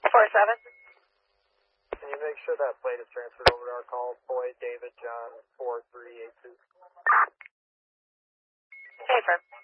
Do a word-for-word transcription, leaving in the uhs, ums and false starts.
four seven. Can you make sure that plate is transferred over to our call boy, David John four three eight two? Okay, sir.